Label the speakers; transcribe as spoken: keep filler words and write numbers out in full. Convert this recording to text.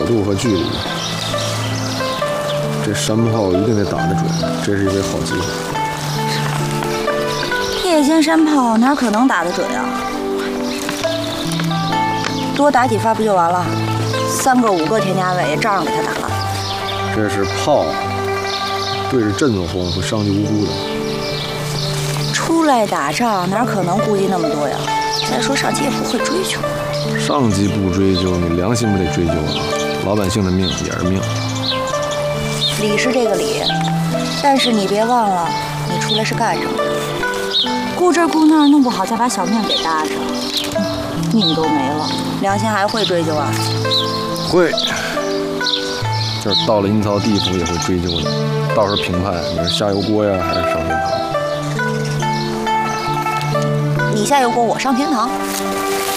Speaker 1: 角度和距离，这山炮一定得打得准，这是一枚好机会。
Speaker 2: 夜间山炮哪可能打得准啊？多打几发不就完了？三个五个田家伟照样给他打了。
Speaker 1: 这是炮，对着阵子轰，会伤及无辜的。
Speaker 2: 出来打仗哪可能顾忌那么多呀？再说上级也不会追究。
Speaker 1: 上级不追究，你良心不得追究啊？老百姓的命也是命。
Speaker 2: 理是这个理，但是你别忘了，你出来是干什么的？顾这顾那，弄不好再把小命给搭上，命都没了，良心还会追究啊？
Speaker 1: 会，就是到了阴曹地府也会追究的，到时候评判你是下油锅呀，还是上天堂。
Speaker 2: 你下油锅，我上天堂。